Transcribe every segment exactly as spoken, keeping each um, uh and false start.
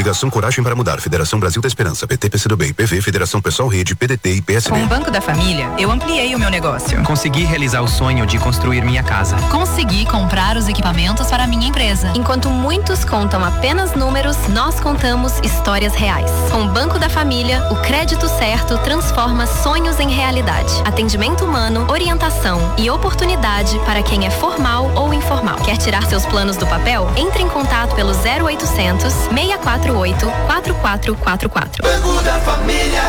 Coligação Coragem para Mudar, Federação Brasil da Esperança, P T, P C do B, P V, Federação Pessoal Rede, P D T e P S B. Com o Banco da Família, eu ampliei o meu negócio. Consegui realizar o sonho de construir minha casa. Consegui comprar os equipamentos para a minha empresa. Enquanto muitos contam apenas números, nós contamos histórias reais. Com o Banco da Família, o crédito certo transforma sonhos em realidade. Atendimento humano, orientação e oportunidade para quem é formal ou informal. Quer tirar seus planos do papel? Entre em contato pelo zero oitocentos, seis quatro oito, quatro quatro quatro quatro. Banco da Família.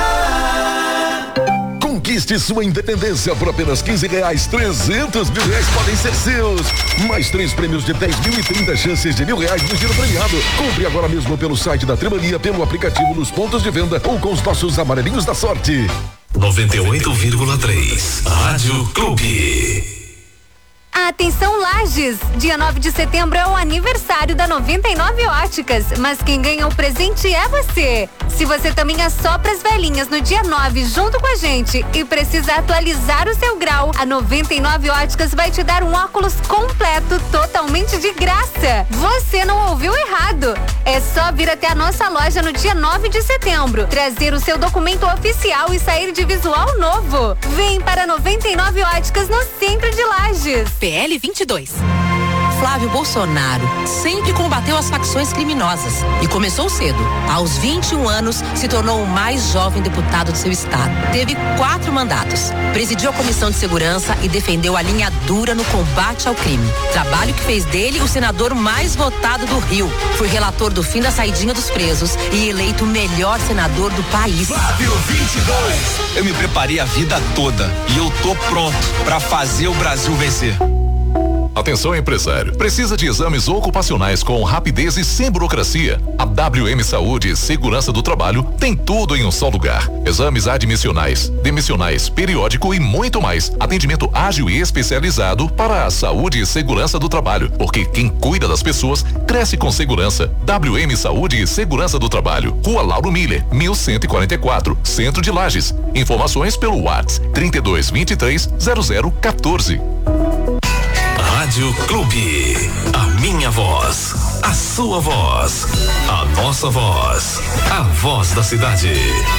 Conquiste sua independência por apenas quinze reais. trezentos mil reais podem ser seus. Mais três prêmios de dez mil e trinta chances de mil reais no giro premiado. Compre agora mesmo pelo site da Tribania, pelo aplicativo nos pontos de venda ou com os nossos amarelinhos da sorte. noventa e oito vírgula três Rádio Clube. Atenção Lages, dia nove de setembro é o aniversário da noventa e nove Óticas, mas quem ganha o presente é você. Se você também assopra as velhinhas no dia nove junto com a gente e precisa atualizar o seu grau, a noventa e nove Óticas vai te dar um óculos completo totalmente de graça. Você não ouviu errado. É só vir até a nossa loja no dia nove de setembro, trazer o seu documento oficial e sair de visual novo. Vem para noventa e nove Óticas no centro de Lages. P L vinte e dois. Flávio Bolsonaro sempre combateu as facções criminosas e começou cedo. Aos vinte e um anos, se tornou o mais jovem deputado do seu estado. Teve quatro mandatos. Presidiu a Comissão de Segurança e defendeu a linha dura no combate ao crime. Trabalho que fez dele o senador mais votado do Rio. Foi relator do fim da saidinha dos presos e eleito o melhor senador do país. Flávio vinte e dois. Eu me preparei a vida toda e eu tô pronto para fazer o Brasil vencer. Atenção, empresário. Precisa de exames ocupacionais com rapidez e sem burocracia? A W M Saúde e Segurança do Trabalho tem tudo em um só lugar. Exames admissionais, demissionais, periódico e muito mais. Atendimento ágil e especializado para a saúde e segurança do trabalho. Porque quem cuida das pessoas cresce com segurança. W M Saúde e Segurança do Trabalho. Rua Lauro Miller, mil cento e quarenta e quatro, Centro de Lages. Informações pelo WhatsApp trinta e dois, vinte e três, zero zero quatorze. Rádio Clube. A minha voz. A sua voz. A nossa voz. A voz da cidade.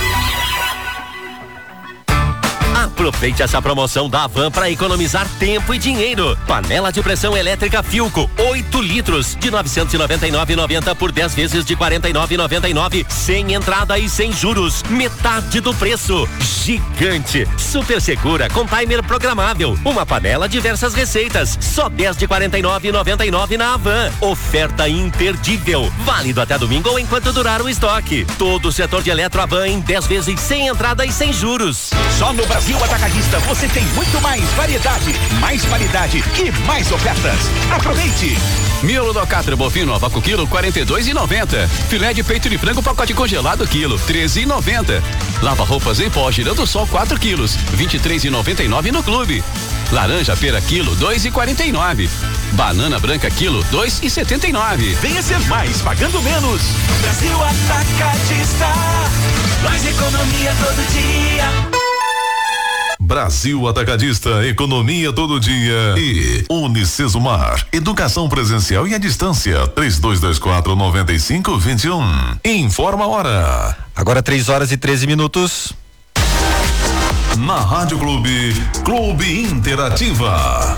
Aproveite essa promoção da Havan para economizar tempo e dinheiro. Panela de pressão elétrica Philco, oito litros, de novecentos e noventa e nove reais e noventa centavos por dez vezes de quarenta e nove reais e noventa e nove centavos, sem entrada e sem juros. Metade do preço. Gigante, super segura, com timer programável. Uma panela, diversas receitas. Só dez de quarenta e nove reais e noventa e nove centavos na Havan. Oferta imperdível. Válido até domingo ou enquanto durar o estoque. Todo o setor de eletro Havan em dez vezes sem entrada e sem juros. Só no Brasil Atacadista você tem muito mais variedade, mais qualidade e mais ofertas. Aproveite! Miolo do alcatra bovino avaco quilo quarenta e dois reais e noventa centavos. Filé de peito de frango pacote congelado quilo treze reais e noventa centavos. Lava roupas em pó girando sol quatro quilos vinte e três reais e noventa e nove centavos no clube. Laranja pera quilo dois reais e quarenta e nove centavos. Banana branca quilo dois reais e setenta e nove centavos. Venha ser mais pagando menos. Brasil Atacadista. Mais economia todo dia. Brasil Atacadista, economia todo dia. E Unicesumar, educação presencial e à distância. três dois dois quatro, nove cinco dois um. Informa a hora. Agora três horas e treze minutos. Na Rádio Clube, Clube Interativa.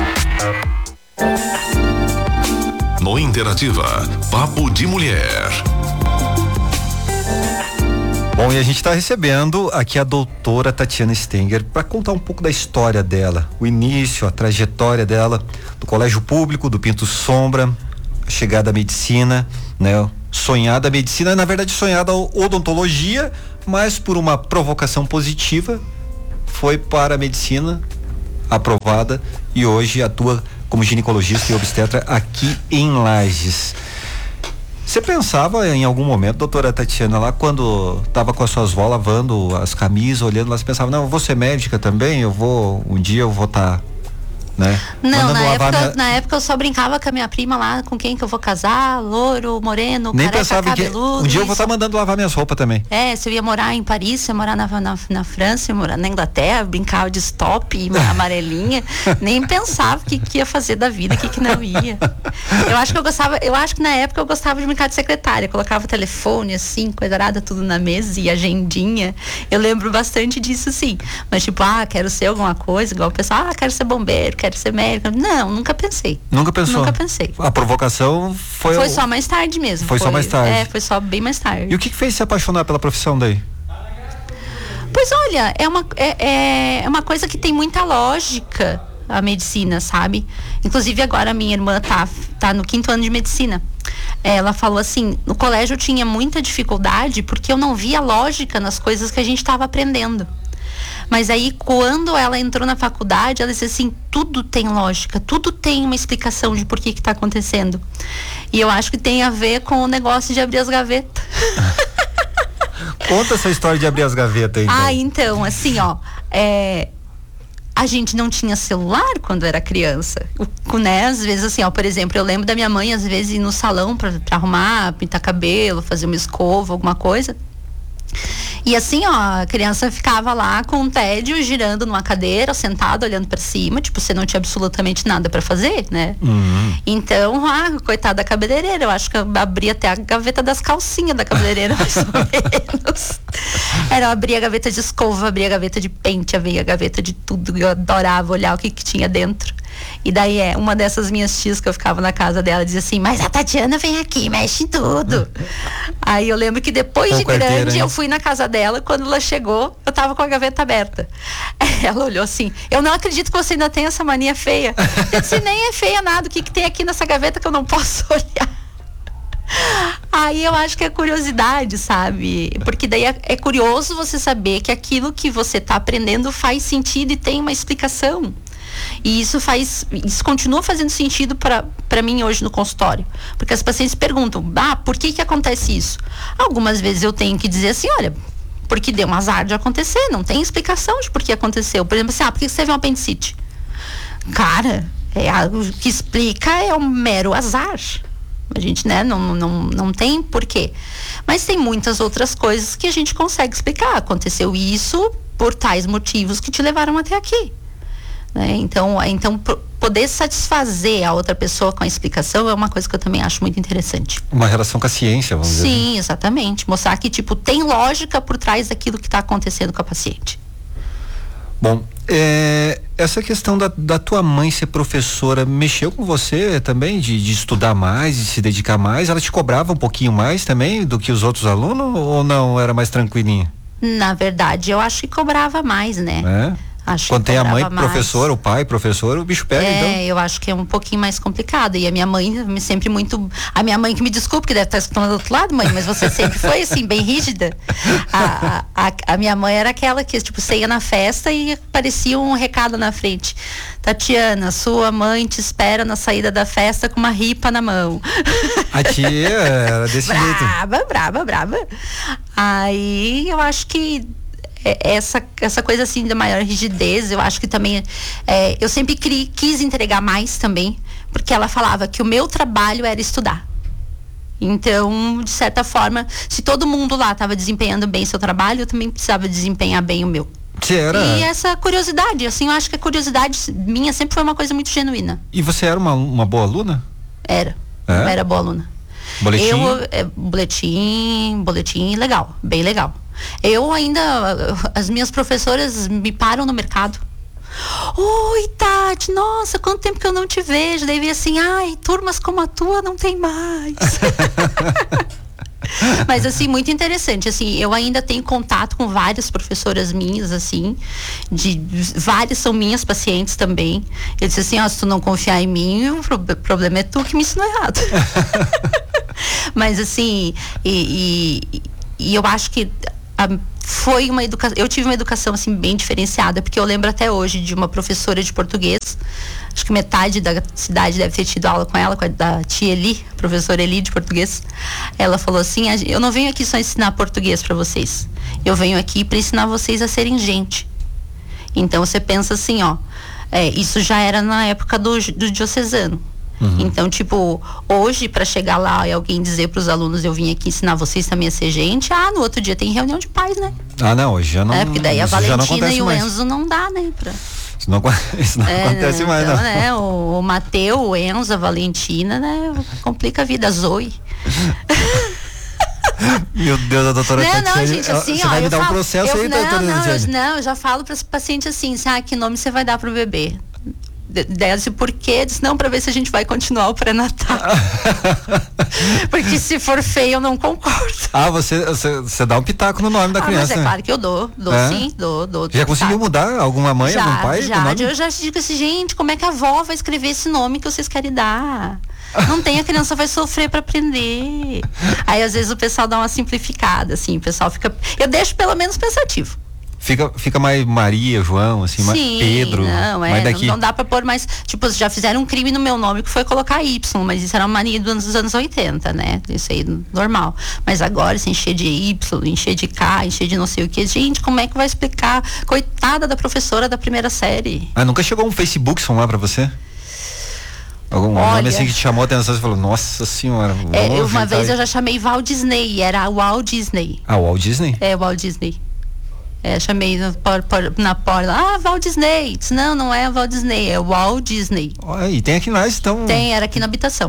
No Interativa, Papo de Mulher. Bom, e a gente está recebendo aqui a doutora Tatiana Stenger para contar um pouco da história dela, o início, a trajetória dela, do colégio público, do Pinto Sombra, a chegada à medicina, né? Sonhada a medicina, na verdade sonhada a odontologia, mas por uma provocação positiva, foi para a medicina, aprovada, e hoje atua como ginecologista e obstetra aqui em Lages. Você pensava em algum momento, doutora Tatiana, lá quando estava com as suas vó lavando as camisas, olhando lá, você pensava, não, eu vou ser médica também, eu vou, um dia eu vou estar tá né? Não, na época, minha... na época eu só brincava com a minha prima lá, com quem que eu vou casar, louro, moreno, nem careca, pensava cabeludo. Que um dia eu vou estar tá mandando lavar minhas roupas também. É, se eu ia morar em Paris, se eu ia morar na, na, na França, eu ia morar na Inglaterra, brincava de stop, amarelinha, nem pensava o que, que ia fazer da vida, o que, que não ia. Eu acho que eu gostava, eu acho que na época eu gostava de brincar de secretária, colocava o telefone assim, coisa arada, tudo na mesa e agendinha. Eu lembro bastante disso, sim. Mas tipo, ah, quero ser alguma coisa, igual o pessoal, ah, quero ser bombeiro, quero ser médico. Não, nunca pensei. Nunca pensou? Nunca pensei. A provocação foi... Foi o... só mais tarde mesmo. Foi, foi só mais tarde. É, foi só bem mais tarde. E o que que fez se apaixonar pela profissão daí? Pois olha, é uma, é, é uma coisa que tem muita lógica, a medicina, sabe? Inclusive agora a minha irmã tá, tá no quinto ano de medicina. Ela falou assim, no colégio eu tinha muita dificuldade porque eu não via lógica nas coisas que a gente estava aprendendo. Mas aí quando ela entrou na faculdade, ela disse assim, tudo tem lógica, tudo tem uma explicação de por que que tá acontecendo. E eu acho que tem a ver com o negócio de abrir as gavetas. Conta essa história de abrir as gavetas aí. Ah, então, assim, ó, é... a gente não tinha celular quando era criança, o, né, às vezes assim, ó, por exemplo, eu lembro da minha mãe às vezes ir no salão pra, pra arrumar, pintar cabelo, fazer uma escova, alguma coisa. E assim, ó, a criança ficava lá com um tédio, girando numa cadeira, sentada, olhando pra cima, tipo, você não tinha absolutamente nada pra fazer, né? Uhum. Então, ah, coitada da cabeleireira, eu acho que eu abria até a gaveta das calcinhas da cabeleireira, mais ou menos. Era, eu abria a gaveta de escova, abria a gaveta de pente, abria a gaveta de tudo, eu adorava olhar o que que tinha dentro. E daí é, uma dessas minhas tias que eu ficava na casa dela dizia assim, mas a Tatiana vem aqui, mexe em tudo. Uhum. Aí eu lembro que depois Com de grande carteira, eu fui na casa dela, quando ela chegou, eu tava com a gaveta aberta. Ela olhou assim, eu não acredito que você ainda tem essa mania feia. Eu disse, nem é feia nada, o que que tem aqui nessa gaveta que eu não posso olhar? Aí eu acho que é curiosidade, sabe? Porque daí é, é curioso você saber que aquilo que você tá aprendendo faz sentido e tem uma explicação. E isso faz, isso continua fazendo sentido para para mim hoje no consultório, porque as pacientes perguntam, ah, por que que acontece isso? Algumas vezes eu tenho que dizer assim, olha, porque deu um azar de acontecer, não tem explicação de por que aconteceu. Por exemplo, assim, ah, por que você teve um apendicite? Cara, é, o que explica é um mero azar. A gente, né, não, não, não tem porquê. Mas tem muitas outras coisas que a gente consegue explicar. Aconteceu isso por tais motivos que te levaram até aqui. Né? Então, então poder satisfazer a outra pessoa com a explicação é uma coisa que eu também acho muito interessante. Uma relação com a ciência, vamos dizer. Sim, exatamente. Mostrar que, tipo, tem lógica por trás daquilo que está acontecendo com a paciente. Bom, é, essa questão da, da tua mãe ser professora mexeu com você também, de, de estudar mais, de se dedicar mais? Ela te cobrava um pouquinho mais também do que os outros alunos ou não, era mais tranquilinha? Na verdade, eu acho que cobrava mais, né? É? Acho Quando tem a mãe mais. professora, o pai professor, o bicho pega, é, então. É, eu acho que é um pouquinho mais complicado. E a minha mãe sempre muito... A minha mãe que me desculpe, que deve estar escutando do outro lado, mãe, mas você sempre foi assim, bem rígida. A, a, a minha mãe era aquela que, tipo, você ia na festa e aparecia um recado na frente. Tatiana, sua mãe te espera na saída da festa com uma ripa na mão. A tia era desse brava, jeito. Brava, brava, brava. Aí eu acho que essa, essa coisa assim da maior rigidez, eu acho que também é, eu sempre cri, quis entregar mais também, porque ela falava que o meu trabalho era estudar. Então, de certa forma, se todo mundo lá estava desempenhando bem seu trabalho, eu também precisava desempenhar bem o meu. Que era... E essa curiosidade, assim, eu acho que a curiosidade minha sempre foi uma coisa muito genuína. E você era uma, uma boa aluna? Era, é? eu era boa aluna. Boletim? Eu, é, boletim, boletim, legal, bem legal. Eu ainda, as minhas professoras me param no mercado. Oi, Tati, nossa, quanto tempo que eu não te vejo. Daí vem assim, ai, turmas como a tua não tem mais. Mas assim, muito interessante, assim, eu ainda tenho contato com várias professoras minhas, assim, de, várias são minhas pacientes também. Eu disse assim, ó, se tu não confiar em mim, o pro, problema é tu que me ensinou errado. Mas assim, e, e, e eu acho que a, foi uma educação, eu tive uma educação assim bem diferenciada, porque eu lembro até hoje de uma professora de português, acho que metade da cidade deve ter tido aula com ela, com a da tia Eli, a professora Eli de português. Ela falou assim, eu não venho aqui só ensinar português para vocês, eu venho aqui para ensinar vocês a serem gente. Então você pensa assim, ó, É, isso já era na época do, do diocesano. Uhum. Então, tipo, hoje para chegar lá e alguém dizer para os alunos, eu vim aqui ensinar vocês também a ser gente, ah, no outro dia tem reunião de pais, né? Ah, não, hoje já não. É, porque daí a Valentina e o mais. Enzo não dá, né? Pra... Isso não, isso não é, acontece então, mais, não. Né, o, o Mateu, o Enzo, a Valentina, né? Complica a vida, a Zoe. Meu Deus, a doutora Não, Tatiane, não, gente, assim, você ó, vai me eu dar falo, um processo eu, aí, não, doutora não, Tatiane? eu, não, eu já falo para esse paciente assim, sabe, que nome você vai dar pro bebê? Desce por quê? Diz, não, para ver se a gente vai continuar o pré-natal. Porque se for feio, eu não concordo. Ah, você, você, você dá um pitaco no nome da ah, criança. Mas é claro que eu dou, dou é? sim, dou, dou. Já conseguiu mudar alguma mãe, já, algum pai? Já, eu já digo assim, gente, como é que a avó vai escrever esse nome que vocês querem dar? Não tem, a criança vai sofrer para aprender. Aí às vezes o pessoal dá uma simplificada, assim, o pessoal fica, eu deixo pelo menos pensativo. Fica, fica mais Maria, João, assim, mais Pedro. Não, é, mais daqui. Não, não dá pra pôr mais. Tipo, já fizeram um crime no meu nome que foi colocar Y, mas isso era uma mania dos anos oitenta, né? Isso aí, normal. Mas agora, se encher de Y, encher de K, encher de não sei o que, gente, como é que vai explicar? Coitada da professora da primeira série. Ah, nunca chegou um Facebook lá pra você? Algum Olha, nome assim que te chamou a atenção e falou, nossa senhora. É, uma vez eu já chamei Walt Disney, era o Walt Disney. Ah, o Walt Disney? É, o Walt Disney. É, chamei no, por, por, na porta, ah, Walt Disney. Disse, não, não é Walt Disney, é Walt Disney. Oh, e tem aqui nós, então. Tem, era aqui na habitação.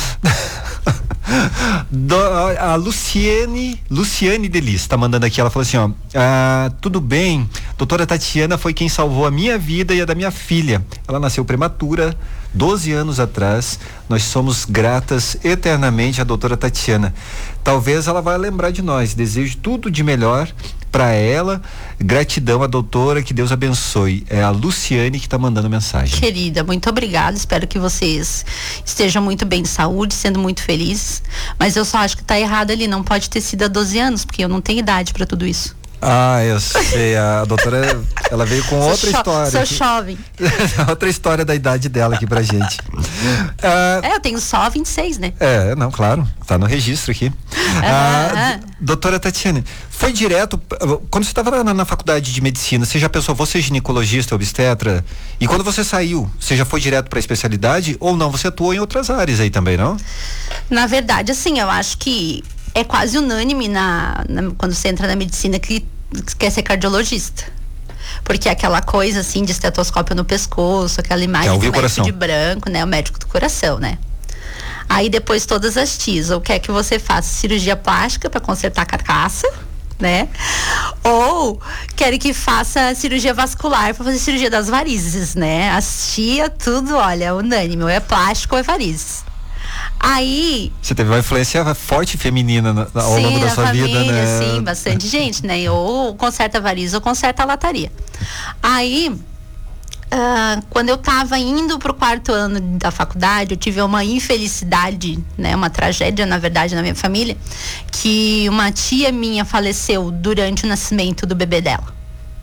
Do, a Luciane, Luciane Delis tá mandando aqui, ela falou assim, ó, ah, tudo bem, doutora Tatiana foi quem salvou a minha vida e a da minha filha. Ela nasceu prematura, doze anos atrás. Nós somos gratas eternamente à doutora Tatiana. Talvez ela vai lembrar de nós. Desejo tudo de melhor para ela. Gratidão à doutora, que Deus abençoe. É a Luciane que tá mandando mensagem. Querida, muito obrigada. Espero que vocês estejam muito bem de saúde, sendo muito felizes. Mas eu só acho que tá errado ali. Não pode ter sido há doze anos, porque eu não tenho idade para tudo isso. Ah, eu sei, a doutora, ela veio com sou outra história. Sou jovem. Outra história da idade dela aqui pra gente. Ah, é, eu tenho só vinte e seis, né? É, não, claro, tá no registro aqui. Ah, ah, doutora Tatiane, foi direto, quando você estava na, na faculdade de medicina, você já pensou, você é ginecologista, obstetra, e quando você saiu, você já foi direto pra especialidade ou não? Você atuou em outras áreas aí também, não? Na verdade, assim, eu acho que é quase unânime na, na, quando você entra na medicina que, que quer ser cardiologista. Porque aquela coisa assim de estetoscópio no pescoço, aquela imagem do médico de branco, né? O médico do coração, né? Aí depois todas as tias, ou quer que você faça cirurgia plástica para consertar a carcaça, né? Ou querem que faça cirurgia vascular para fazer cirurgia das varizes, né? As tia, tudo, olha, unânime, ou é plástico ou é varizes. Aí... Você teve uma influência forte feminina na, ao sim, longo da sua família, vida, né? Sim, bastante gente, né? Ou conserta a variz ou conserta a lataria. Aí, uh, quando eu tava indo pro quarto ano da faculdade, eu tive uma infelicidade, né? Uma tragédia, na verdade, na minha família, que uma tia minha faleceu durante o nascimento do bebê dela.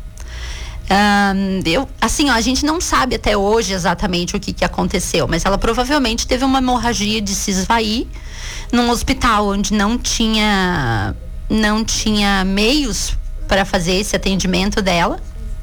Um, eu, assim, ó, a gente não sabe até hoje exatamente o que, que aconteceu, mas ela provavelmente teve uma hemorragia de se esvair num hospital onde não tinha não tinha meios para fazer esse atendimento dela.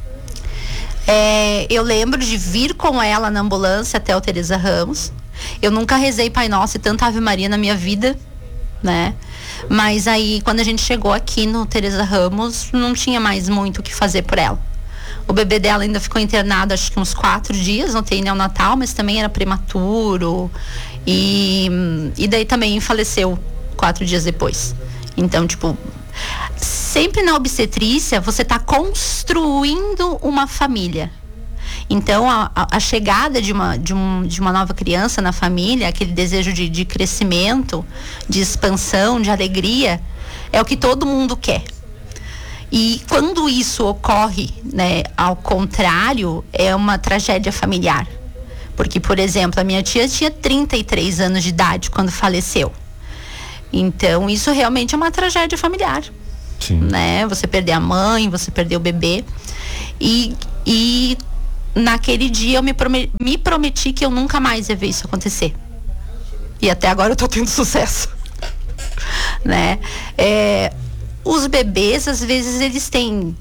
É, eu lembro de vir com ela na ambulância até o Teresa Ramos. Eu nunca rezei Pai Nosso e tanta Ave Maria na minha vida, né? Mas aí, quando a gente chegou aqui no Teresa Ramos, não tinha mais muito o que fazer por ela. O bebê dela ainda ficou internado acho que uns quatro dias, não tem neonatal, mas também era prematuro. E, e daí também faleceu quatro dias depois. Então, tipo, sempre na obstetrícia você está construindo uma família. Então, a, a chegada de uma, de, um, de uma nova criança na família, aquele desejo de, de crescimento, de expansão, de alegria, é o que todo mundo quer. E quando isso ocorre, né, ao contrário, é uma tragédia familiar. Porque, por exemplo, a minha tia tinha trinta e três anos de idade quando faleceu. Então, isso realmente é uma tragédia familiar. Sim. Né? Você perder a mãe, você perder o bebê. E, e naquele dia eu me prometi, me prometi que eu nunca mais ia ver isso acontecer. E até agora eu tô tendo sucesso. Né? É... Os bebês, às vezes, eles têm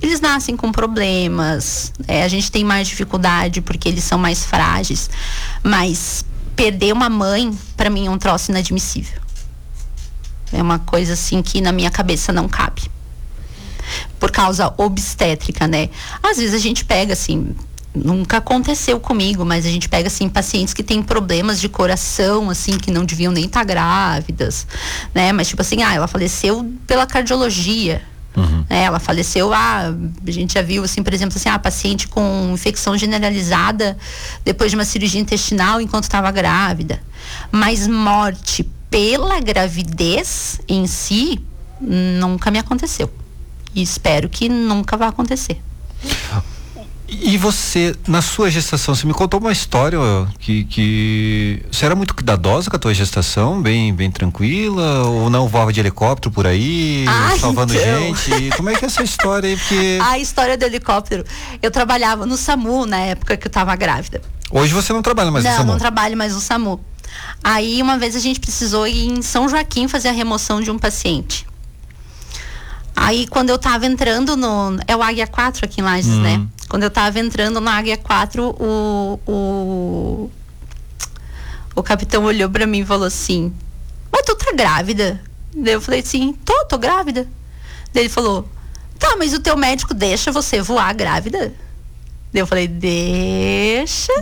eles nascem com problemas, é, a gente tem mais dificuldade porque eles são mais frágeis, mas perder uma mãe, para mim, é um troço inadmissível. É uma coisa assim que na minha cabeça não cabe. Por causa obstétrica, né? Às vezes a gente pega assim, nunca aconteceu comigo, mas a gente pega assim pacientes que têm problemas de coração, assim, que não deviam nem estar grávidas, né? Mas tipo assim, ah, ela faleceu pela cardiologia. Uhum. É, ela faleceu, ah, a gente já viu assim, por exemplo, assim, ah, paciente com infecção generalizada depois de uma cirurgia intestinal enquanto estava grávida. Mas morte pela gravidez em si nunca me aconteceu. E espero que nunca vá acontecer. E você, na sua gestação, você me contou uma história que, que você era muito cuidadosa com a tua gestação, bem, bem tranquila, ou não voava de helicóptero por aí, ah, salvando então. gente? Como é que é essa história aí? Porque... A história do helicóptero, eu trabalhava no SAMU na época que eu tava grávida. Hoje você não trabalha mais não, no SAMU? Não, não trabalho mais no SAMU. Aí uma vez a gente precisou ir em São Joaquim fazer a remoção de um paciente. Aí quando eu tava entrando no... É o Águia quatro aqui em Lages, hum. né? Quando eu tava entrando no Águia quatro, o... O, o capitão olhou pra mim e falou assim: mas tu tá grávida? Daí eu falei assim, tô, tô grávida. Daí ele falou, tá, mas o teu médico deixa você voar grávida? Daí eu falei, deixa.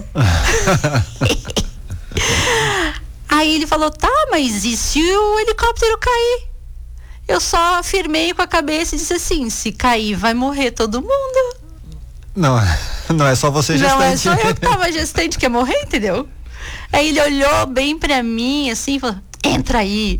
Aí ele falou, tá, mas e se o helicóptero cair? Eu só afirmei com a cabeça e disse assim, se cair vai morrer todo mundo. Não, não é só você gestante. Não é só eu que tava gestante que ia morrer, entendeu? Aí ele olhou bem pra mim assim e falou, entra aí.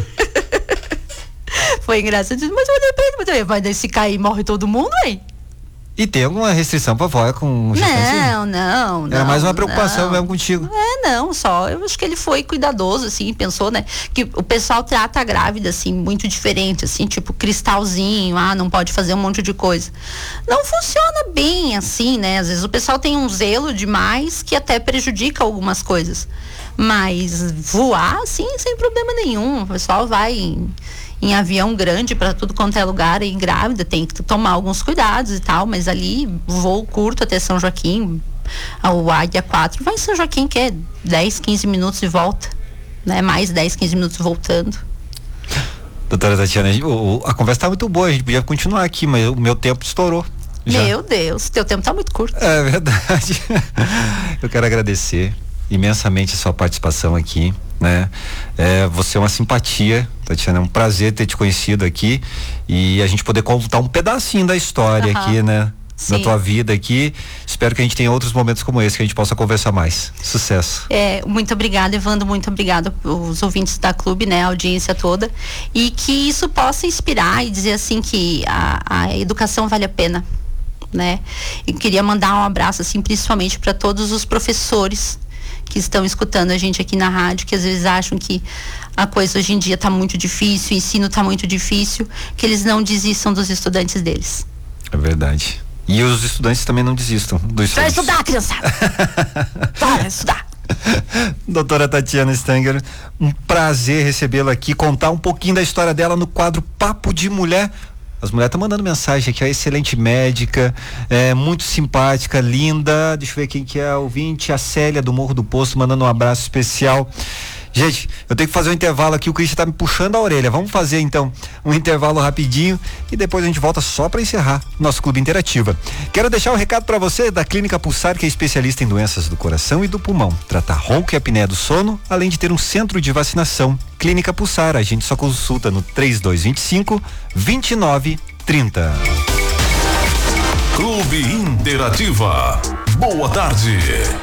Foi engraçado, mas eu olhei pra ele, mas eu falei, se cair morre todo mundo, hein? E tem alguma restrição pra voar com gestante? Não, não, não. Era mais uma preocupação não. mesmo contigo. É, não, só, eu acho que ele foi cuidadoso, assim, pensou, né? Que o pessoal trata a grávida, assim, muito diferente, assim, tipo cristalzinho, ah, não pode fazer um monte de coisa. Não funciona bem, assim, né? Às vezes o pessoal tem um zelo demais que até prejudica algumas coisas. Mas voar, assim, sem problema nenhum. O pessoal vai em... em avião grande para tudo quanto é lugar, e grávida tem que tomar alguns cuidados e tal, mas ali voo curto até São Joaquim, o Águia quatro vai em São Joaquim, que é dez, quinze minutos e volta, né? Mais dez, quinze minutos voltando. Doutora Tatiana, a, a conversa tá muito boa, a gente podia continuar aqui, mas o meu tempo estourou. Já. Meu Deus, teu tempo tá muito curto. É verdade. Eu quero agradecer imensamente a sua participação aqui, né? É, você é uma simpatia, Tatiana, é um prazer ter te conhecido aqui e a gente poder contar um pedacinho da história uhum. aqui, né? Sim. Da tua vida aqui. Espero que a gente tenha outros momentos como esse, que a gente possa conversar mais. Sucesso. É, muito obrigada, Evandro, muito obrigada os ouvintes da Clube, né? A audiência toda, e que isso possa inspirar e dizer assim que a, a educação vale a pena, né? E queria mandar um abraço assim, principalmente para todos os professores que estão escutando a gente aqui na rádio, que às vezes acham que a coisa hoje em dia está muito difícil, o ensino está muito difícil, que eles não desistam dos estudantes deles. É verdade. E os estudantes também não desistam dos estudantes. Vai estudar, criançada! Vai estudar! Doutora Tatiana Stanger, um prazer recebê-la aqui, contar um pouquinho da história dela no quadro Papo de Mulher. As mulheres estão mandando mensagem aqui, a excelente médica, é, muito simpática, linda. Deixa eu ver quem que é a ouvinte, a Célia do Morro do Poço, mandando um abraço especial. Gente, eu tenho que fazer um intervalo aqui, o Christian tá me puxando a orelha. Vamos fazer então um intervalo rapidinho e depois a gente volta só para encerrar nosso Clube Interativa. Quero deixar um recado para você da Clínica Pulsar, que é especialista em doenças do coração e do pulmão. Trata ronco e apneia do sono, além de ter um centro de vacinação. Clínica Pulsar, a gente só consulta no trinta e dois, vinte e cinco, vinte e nove, trinta. Clube Interativa. Boa tarde.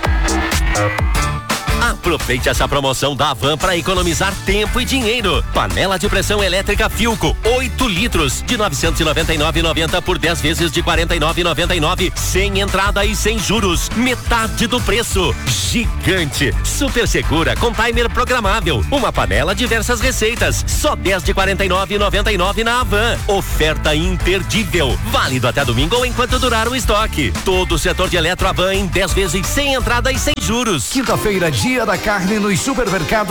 Aproveite essa promoção da Havan para economizar tempo e dinheiro. Panela de pressão elétrica Philco, oito litros, de novecentos e noventa e nove reais e noventa centavos por dez vezes de quarenta e nove reais e noventa e nove centavos, sem entrada e sem juros. Metade do preço. Gigante, super segura, com timer programável. Uma panela, diversas receitas. Só dez de quarenta e nove reais e noventa e nove centavos na Havan. Oferta imperdível. Válido até domingo ou enquanto durar o estoque. Todo o setor de eletro Havan em dez vezes sem entrada e sem juros. Quinta-feira, dia da carne nos supermercados